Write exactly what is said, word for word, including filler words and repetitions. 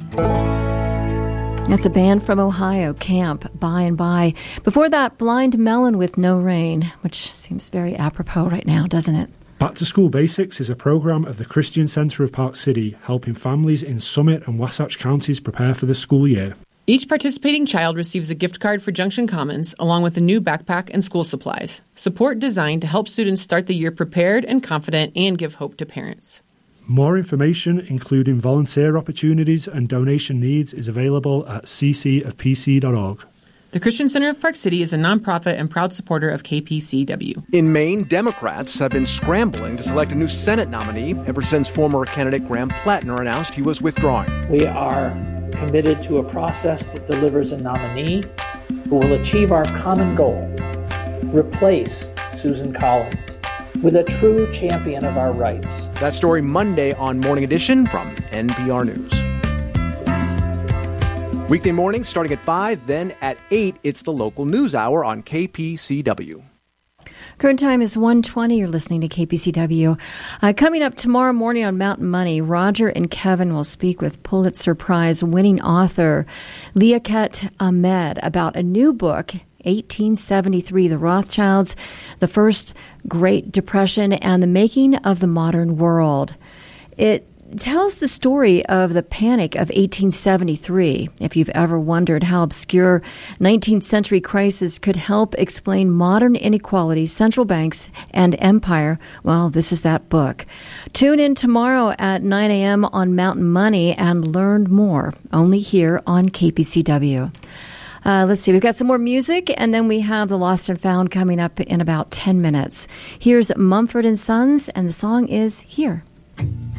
That's a band from Ohio, Camp, By and By. Before that, Blind Melon with No Rain, which seems very apropos right now, doesn't it? Back to School Basics is a program of the Christian Center of Park City, helping families in Summit and Wasatch counties prepare for the school year. Each participating child receives a gift card for Junction Commons, along with a new backpack and school supplies. Support designed to help students start the year prepared and confident and give hope to parents. More information, including volunteer opportunities and donation needs, is available at c c of p c dot org. The Christian Center of Park City is a nonprofit and proud supporter of K P C W. In Maine, Democrats have been scrambling to select a new Senate nominee ever since former candidate Graham Plattner announced he was withdrawing. We are committed to a process that delivers a nominee who will achieve our common goal, replace Susan Collins with a true champion of our rights. That story Monday on Morning Edition from N P R News. Weekday mornings starting at five, then at eight, it's the local news hour on K P C W. Current time is one twenty. You're listening to K P C W. Uh, coming up tomorrow morning on Mountain Money, Roger and Kevin will speak with Pulitzer Prize winning author Liaquette Ahmed about a new book, eighteen seventy-three, The Rothschilds, the First Great Depression, and the Making of the Modern World. It tells the story of the Panic of eighteen seventy-three. If you've ever wondered how obscure nineteenth century crisis could help explain modern inequality, central banks, and empire, well, this is that book. Tune in tomorrow at nine a.m. on Mountain Money and learn more, only here on K P C W. Uh, let's see, we've got some more music, and then we have the Lost and Found coming up in about ten minutes. Here's Mumford and Sons, and the song is Here.